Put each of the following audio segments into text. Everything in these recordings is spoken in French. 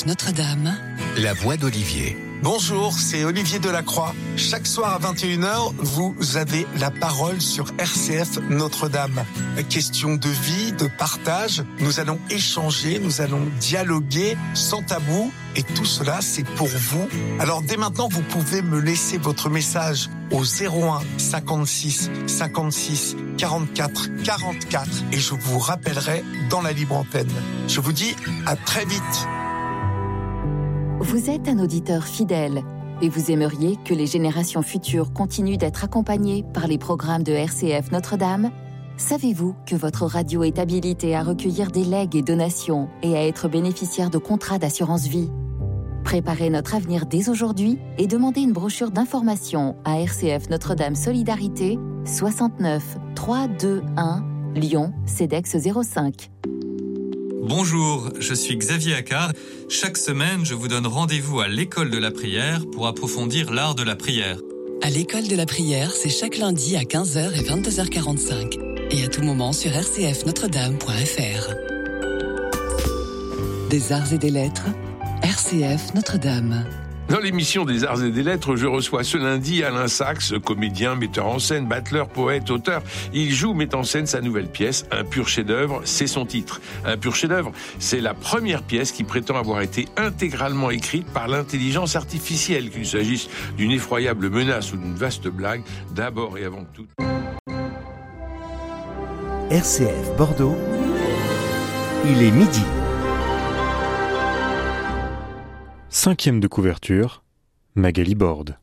RCF Notre-Dame, la voix d'Olivier. Bonjour, c'est Olivier Delacroix. Chaque soir à 21h, vous avez la parole sur RCF Notre-Dame. Question de vie, de partage. Nous allons échanger, nous allons dialoguer sans tabou. Et tout cela, c'est pour vous. Alors dès maintenant, vous pouvez me laisser votre message au 01 56 56 44 44 et je vous rappellerai dans la libre antenne. Je vous dis à très vite. Vous êtes un auditeur fidèle et vous aimeriez que les générations futures continuent d'être accompagnées par les programmes de RCF Notre-Dame ? Savez-vous que votre radio est habilitée à recueillir des legs et donations et à être bénéficiaire de contrats d'assurance vie ? Préparez notre avenir dès aujourd'hui et demandez une brochure d'information à RCF Notre-Dame Solidarité, 69 321 Lyon, CEDEX 05. Bonjour, je suis Xavier Accard. Chaque semaine, je vous donne rendez-vous à l'école de la prière pour approfondir l'art de la prière. À l'école de la prière, c'est chaque lundi à 15h et 22h45. Et à tout moment sur rcfnotredame.fr. Des arts et des lettres, RCF Notre-Dame. Dans l'émission des Arts et des Lettres, je reçois ce lundi Alain Sachs, comédien, metteur en scène, battleur, poète, auteur. Il joue, met en scène sa nouvelle pièce, Un pur chef-d'œuvre, c'est son titre. Un pur chef-d'œuvre, c'est la première pièce qui prétend avoir été intégralement écrite par l'intelligence artificielle, qu'il s'agisse d'une effroyable menace ou d'une vaste blague, d'abord et avant tout. RCF Bordeaux, il est midi. 5e de couverture, Magali Borde.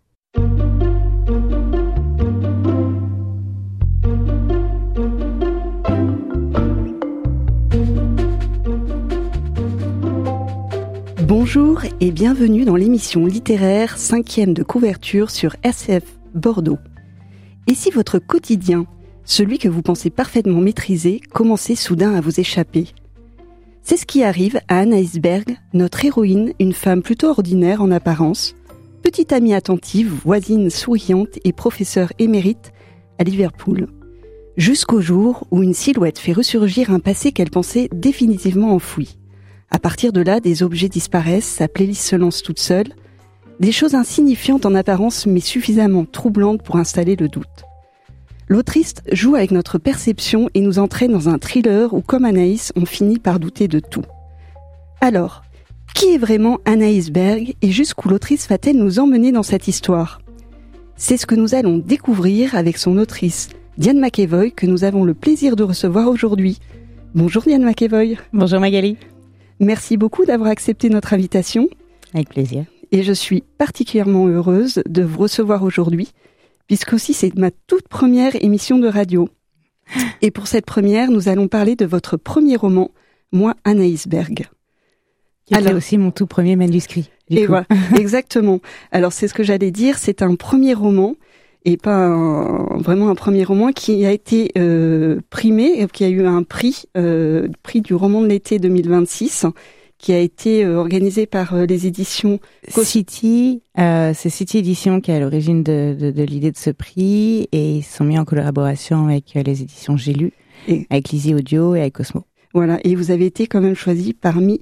Bonjour et bienvenue dans l'émission littéraire 5e de couverture sur RCF Bordeaux. Et si votre quotidien, celui que vous pensez parfaitement maîtriser, commençait soudain à vous échapper ? C'est ce qui arrive à Anaïs Berg, notre héroïne, une femme plutôt ordinaire en apparence, petite amie attentive, voisine souriante et professeure émérite à Liverpool. Jusqu'au jour où une silhouette fait ressurgir un passé qu'elle pensait définitivement enfoui. À partir de là, des objets disparaissent, sa playlist se lance toute seule, des choses insignifiantes en apparence mais suffisamment troublantes pour installer le doute. L'autrice joue avec notre perception et nous entraîne dans un thriller où, comme Anaïs, on finit par douter de tout. Alors, qui est vraiment Anaïs Berg et jusqu'où l'autrice va-t-elle nous emmener dans cette histoire ? C'est ce que nous allons découvrir avec son autrice, Diane McEvoy, que nous avons le plaisir de recevoir aujourd'hui. Bonjour Diane McEvoy. Bonjour Magali. Merci beaucoup d'avoir accepté notre invitation. Avec plaisir. Et je suis particulièrement heureuse de vous recevoir aujourd'hui, puisque aussi c'est ma toute première émission de radio. Et pour cette première, nous allons parler de votre premier roman, Moi, Anaïs Berg. C'était aussi mon tout premier manuscrit. Et voilà, exactement. Alors c'est ce que j'allais dire, c'est un premier roman, et pas vraiment un premier roman qui a été primé, qui a eu un prix du roman de l'été 2026, qui a été organisé par les éditions City. C'est City Éditions qui est à l'origine de l'idée de ce prix, et ils sont mis en collaboration avec les éditions J'ai lu, avec Lizzie Audio et avec Cosmo. Voilà, et vous avez été quand même choisi parmi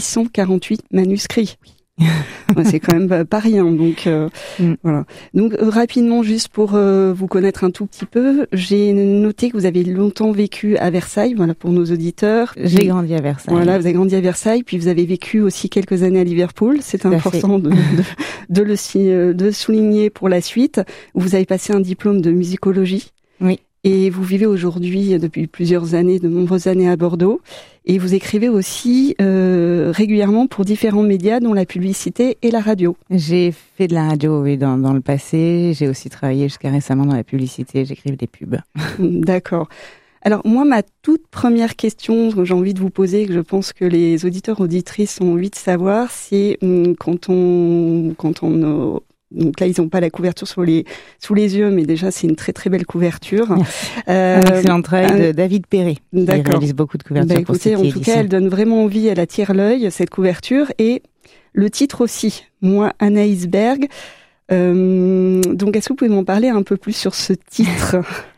648 manuscrits. Ouais, c'est quand même pas rien, donc voilà. Donc rapidement, juste pour vous connaître un tout petit peu, j'ai noté que vous avez longtemps vécu à Versailles, voilà, pour nos auditeurs. J'ai grandi à Versailles. Voilà, vous avez grandi à Versailles, puis vous avez vécu aussi quelques années à Liverpool. C'est important de souligner pour la suite. Vous avez passé un diplôme de musicologie. Oui. Et vous vivez aujourd'hui, depuis plusieurs années, de nombreuses années à Bordeaux. Et vous écrivez aussi régulièrement pour différents médias, dont la publicité et la radio. J'ai fait de la radio, oui, dans le passé. J'ai aussi travaillé jusqu'à récemment dans la publicité. J'écrivais des pubs. D'accord. Alors moi, ma toute première question que j'ai envie de vous poser, que je pense que les auditeurs auditrices ont envie de savoir, c'est quand on donc là, ils n'ont pas la couverture sous les yeux, mais déjà, c'est une très très belle couverture. Un excellent travail de David Perret. Il réalise beaucoup de couvertures pour City Éditions. En tout cas, elle donne vraiment envie, elle attire l'œil, cette couverture. Et le titre aussi, Moi, Anaïs Berg. Donc, est-ce que vous pouvez m'en parler un peu plus sur ce titre ?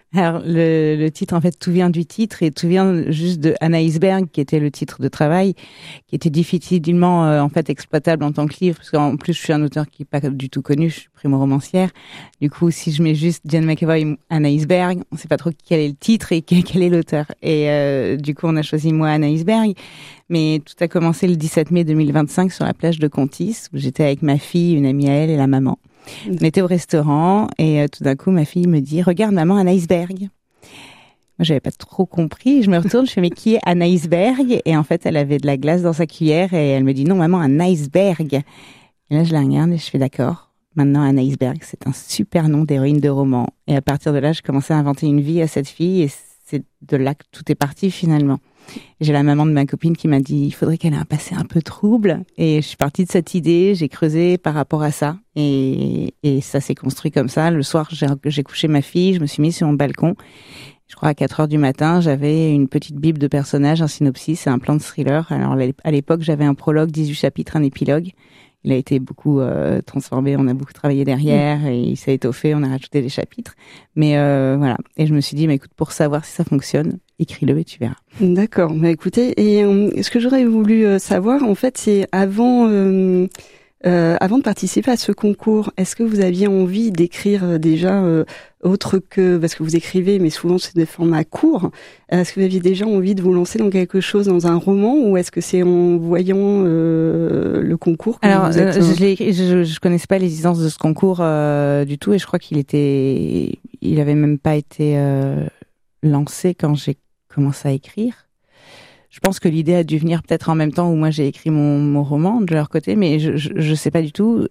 Alors le titre, en fait, tout vient du titre et tout vient juste de Anaïs Berg, qui était le titre de travail, qui était difficilement en fait exploitable en tant que livre, parce qu'en plus je suis un auteur qui n'est pas du tout connu, je suis primo-romancière. Du coup, si je mets juste Diane McEvoy, Anaïs Berg, on ne sait pas trop quel est le titre et quel est l'auteur. Et du coup, on a choisi moi Anaïs Berg. Mais tout a commencé le 17 mai 2025 sur la plage de Contis, où j'étais avec ma fille, une amie à elle et la maman. On était au restaurant et tout d'un coup, ma fille me dit « Regarde, maman, un iceberg ». Moi, j'avais pas trop compris. Je me retourne, je fais « Mais qui est un iceberg ?» Et en fait, elle avait de la glace dans sa cuillère et elle me dit « Non, maman, un iceberg ». Et là, je la regarde et je fais « D'accord, maintenant, un iceberg, c'est un super nom d'héroïne de roman ». Et à partir de là, je commençais à inventer une vie à cette fille et c'est de là que tout est parti finalement. J'ai la maman de ma copine qui m'a dit il faudrait qu'elle ait un passé un peu trouble et je suis partie de cette idée, j'ai creusé par rapport à ça et ça s'est construit comme ça. Le soir, j'ai couché ma fille, je me suis mise sur mon balcon. Je crois à 4h du matin, j'avais une petite bible de personnages, un synopsis et un plan de thriller. Alors à l'époque, j'avais un prologue, 18 chapitres, un épilogue. Il a été beaucoup transformé, on a beaucoup travaillé derrière et il s'est étoffé, on a rajouté des chapitres. Mais voilà, et je me suis dit, mais écoute, pour savoir si ça fonctionne, écris-le et tu verras. D'accord, bah écoutez, et ce que j'aurais voulu savoir, en fait, c'est avant de participer à ce concours, est-ce que vous aviez envie d'écrire déjà autre que, parce que vous écrivez, mais souvent c'est des formats courts, est-ce que vous aviez déjà envie de vous lancer dans quelque chose, dans un roman, ou est-ce que c'est en voyant le concours que Alors, vous êtes... je connaissais pas l'existence de ce concours du tout, et je crois il avait même pas été lancé quand j'ai commencé à écrire. Je pense que l'idée a dû venir peut-être en même temps où moi j'ai écrit mon roman de leur côté, mais je sais pas du tout.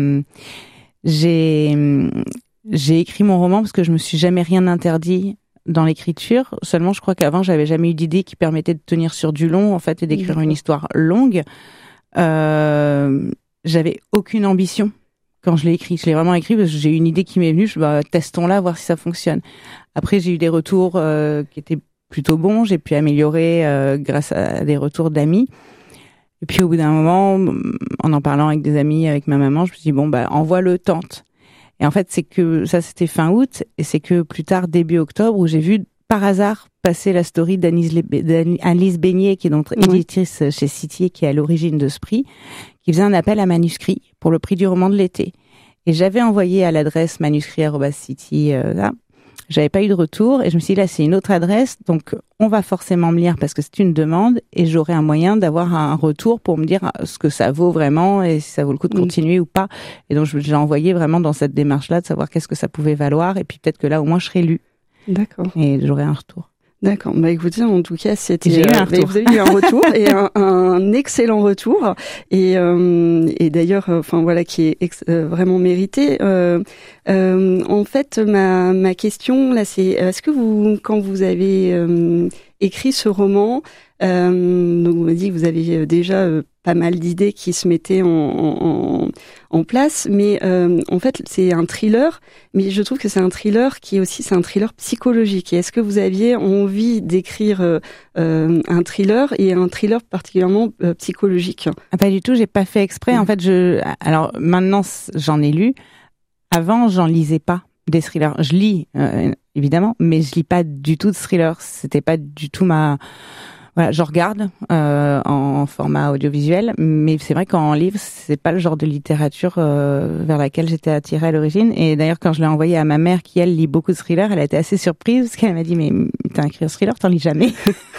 J'ai écrit mon roman parce que je me suis jamais rien interdit dans l'écriture. Seulement, je crois qu'avant j'avais jamais eu d'idée qui permettait de tenir sur du long en fait et d'écrire une histoire longue. J'avais aucune ambition quand je l'ai écrit. Je l'ai vraiment écrit parce que j'ai eu une idée qui m'est venue. Testons-la, voir si ça fonctionne. Après, j'ai eu des retours qui étaient plutôt bon, j'ai pu améliorer grâce à des retours d'amis. Et puis au bout d'un moment, en parlant avec des amis, avec ma maman, je me suis dit envoie-le, tente. Et en fait, c'est que ça c'était fin août et c'est que plus tard début octobre où j'ai vu par hasard passer la story d'Annelise Beignet qui est donc éditrice chez City et qui est à l'origine de ce prix, qui faisait un appel à manuscrits pour le prix du roman de l'été. Et j'avais envoyé à l'adresse manuscrit@city J'avais pas eu de retour et je me suis dit là c'est une autre adresse donc on va forcément me lire parce que c'est une demande et j'aurai un moyen d'avoir un retour pour me dire ce que ça vaut vraiment et si ça vaut le coup de continuer ou pas. Et donc je l'ai envoyé vraiment dans cette démarche-là de savoir qu'est-ce que ça pouvait valoir et puis peut-être que là au moins je serai lue. D'accord. Et j'aurai un retour. D'accord. Bah écoutez, en tout cas, c'était. J'ai eu un retour. Vous avez eu un retour et un excellent retour et d'ailleurs, qui est vraiment mérité. En fait, ma question là, c'est est-ce que vous, quand vous avez écrit ce roman, donc vous m'avez dit que vous avez déjà pas mal d'idées qui se mettaient en place, mais en fait c'est un thriller, mais je trouve que c'est un thriller qui est aussi c'est un thriller psychologique. Et est-ce que vous aviez envie d'écrire un thriller et un thriller particulièrement psychologique? Pas du tout, j'ai pas fait exprès. En fait, alors maintenant j'en ai lu. Avant, j'en lisais pas des thrillers. Je lis évidemment, mais je lis pas du tout de thrillers. C'était pas du tout Voilà, je regarde en format audiovisuel, mais c'est vrai qu'en livre, c'est pas le genre de littérature vers laquelle j'étais attirée à l'origine. Et d'ailleurs, quand je l'ai envoyé à ma mère, qui elle lit beaucoup de thrillers, elle a été assez surprise parce qu'elle m'a dit mais t'as écrit un thriller, t'en lis jamais.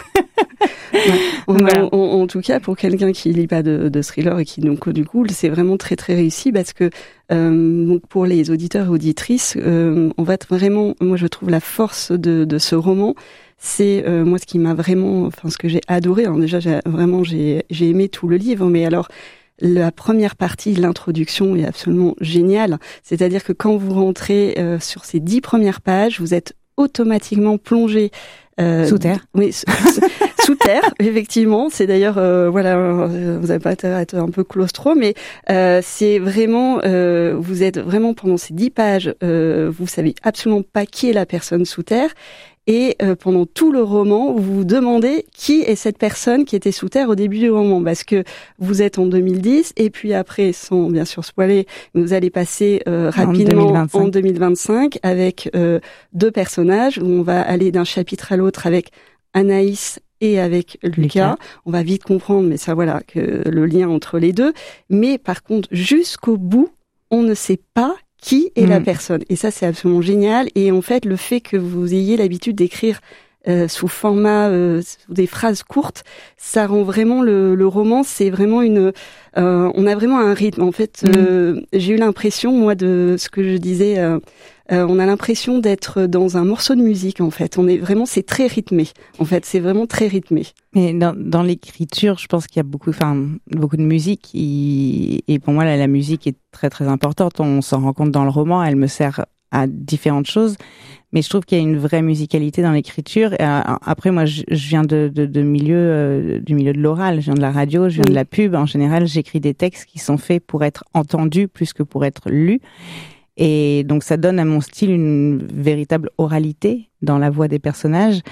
Voilà. En tout cas, pour quelqu'un qui lit pas de thriller et qui donc du coup, c'est vraiment très très réussi parce que donc pour les auditeurs et auditrices, on va être vraiment, moi je trouve la force de ce roman. C'est moi ce qui m'a vraiment, ce que j'ai adoré. Alors déjà, j'ai aimé tout le livre, mais alors la première partie, l'introduction, est absolument géniale. C'est-à-dire que quand vous rentrez sur ces 10 premières pages, vous êtes automatiquement plongé sous terre. Oui, sous terre, effectivement. C'est d'ailleurs, vous n'avez pas à être un peu claustro, mais c'est vraiment, vous êtes vraiment pendant ces 10 pages, vous savez absolument pas qui est la personne sous terre. Et pendant tout le roman, vous vous demandez qui est cette personne qui était sous terre au début du roman, parce que vous êtes en 2010 et puis après, sans bien sûr spoiler, vous allez passer rapidement en 2025 avec deux personnages où on va aller d'un chapitre à l'autre avec Anaïs et avec Lucas. On va vite comprendre, mais ça voilà, que le lien entre les deux. Mais par contre, jusqu'au bout, on ne sait pas qui est la personne. Et ça, c'est absolument génial. Et en fait, le fait que vous ayez l'habitude d'écrire sous format, sous des phrases courtes, ça rend vraiment le roman, c'est vraiment on a vraiment un rythme. En fait, j'ai eu l'impression, moi, de ce que je disais, on a l'impression d'être dans un morceau de musique, en fait. C'est très rythmé. En fait, c'est vraiment très rythmé. Mais dans l'écriture, je pense qu'il y a beaucoup de musique. Et pour moi, la musique est très, très importante. On s'en rend compte dans le roman. Elle me sert à différentes choses. Mais je trouve qu'il y a une vraie musicalité dans l'écriture. Et après, moi, je viens du milieu de l'oral. Je viens de la radio, je viens de la pub. En général, j'écris des textes qui sont faits pour être entendus plus que pour être lus. Et donc, ça donne à mon style une véritable oralité dans la voix des personnages.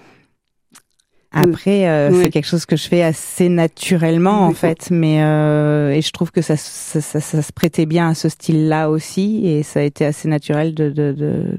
Après, c'est quelque chose que je fais assez naturellement, en fait. Mais et je trouve que ça se prêtait bien à ce style-là aussi. Et ça a été assez naturel de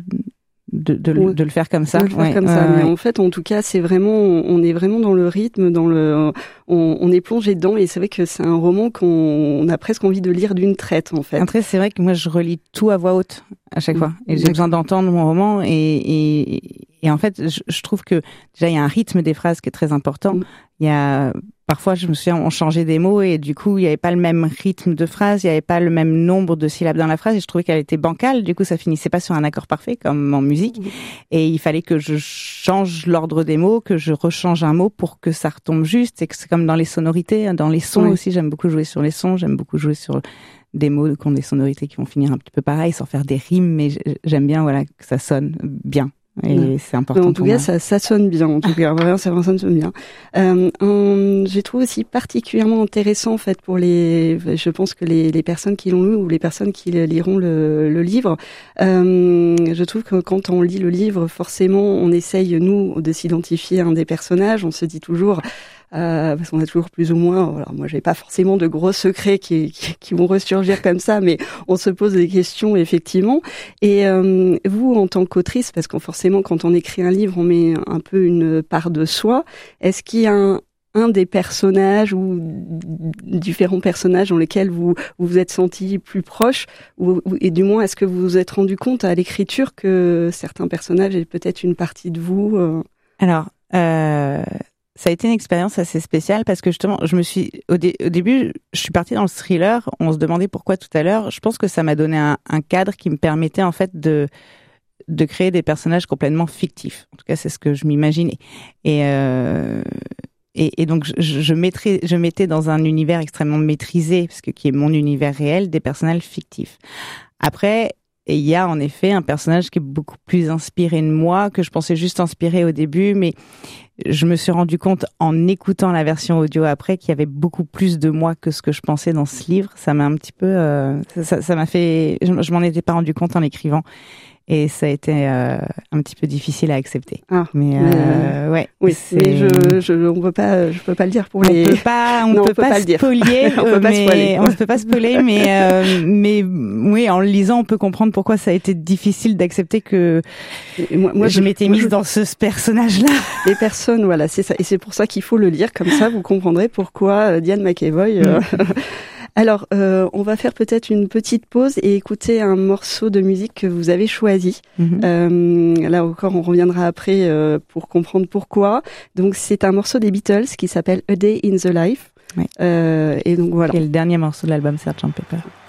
le faire comme ça. Mais en fait, en tout cas, on est vraiment dans le rythme, on est plongé dedans, et c'est vrai que c'est un roman qu'on a presque envie de lire d'une traite, en fait. Après, c'est vrai que moi, je relis tout à voix haute à chaque fois, et j'ai besoin d'entendre mon roman, et en fait, je trouve que déjà, il y a un rythme des phrases qui est très important. Il y a parfois, je me souviens, on changeait des mots et du coup, il n'y avait pas le même rythme de phrase, il n'y avait pas le même nombre de syllabes dans la phrase et je trouvais qu'elle était bancale. Du coup, ça finissait pas sur un accord parfait comme en musique. Et il fallait que je change l'ordre des mots, que je rechange un mot pour que ça retombe juste. Et que c'est comme dans les sonorités, dans les sons aussi. J'aime beaucoup jouer sur les sons, j'aime beaucoup jouer sur des mots qui ont des sonorités qui vont finir un petit peu pareil, sans faire des rimes, mais j'aime bien, voilà, que ça sonne bien. Et c'est important. En tout cas, ça sonne bien. En tout cas, vraiment, ça sonne bien. J'ai trouvé aussi particulièrement intéressant, en fait, je pense que les personnes qui l'ont lu ou les personnes qui liront le livre, je trouve que quand on lit le livre, forcément, on essaye, nous, de s'identifier à un des personnages. On se dit toujours, parce qu'on a toujours plus ou moins, voilà, moi j'avais pas forcément de gros secrets qui vont ressurgir comme ça, mais on se pose des questions effectivement. Et vous, en tant qu'autrice, parce que forcément quand on écrit un livre, on met un peu une part de soi. Est-ce qu'il y a un des personnages ou différents personnages dans lesquels vous vous êtes senti plus proche, et du moins est-ce que vous vous êtes rendu compte à l'écriture que certains personnages aient peut-être une partie de vous Alors, ça a été une expérience assez spéciale parce que justement, au début, je suis partie dans le thriller. On se demandait pourquoi tout à l'heure. Je pense que ça m'a donné un cadre qui me permettait en fait de créer des personnages complètement fictifs. En tout cas, c'est ce que je m'imaginais. Et donc, je mettais dans un univers extrêmement maîtrisé, parce que qui est mon univers réel, des personnages fictifs. Après, il y a en effet un personnage qui est beaucoup plus inspiré de moi, que je pensais juste inspiré au début, mais je me suis rendu compte en écoutant la version audio après qu'il y avait beaucoup plus de moi que ce que je pensais dans ce livre. Ça m'a un petit peu, ça m'a fait, je m'en étais pas rendu compte en l'écrivant. Et ça a été un petit peu difficile à accepter. Mais ouais. Oui, mais on peut pas, je peux pas le dire pour les. On peut pas spoiler. On peut pas spoiler, mais oui, en le lisant, on peut comprendre pourquoi ça a été difficile d'accepter que moi je m'étais mise dans ce personnage-là. Les personnes, voilà, c'est ça, et c'est pour ça qu'il faut le lire, comme ça vous comprendrez pourquoi Diane McEvoy. Alors, on va faire peut-être une petite pause et écouter un morceau de musique que vous avez choisi. Là encore, on reviendra après pour comprendre pourquoi. Donc, c'est un morceau des Beatles qui s'appelle A Day in the Life. Oui. Et donc voilà. C'est le dernier morceau de l'album Sgt. Pepper.